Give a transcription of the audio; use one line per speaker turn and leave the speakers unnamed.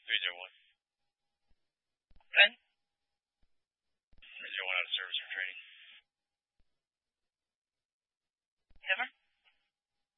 301.
Ben?
301 out of service for training.
Never?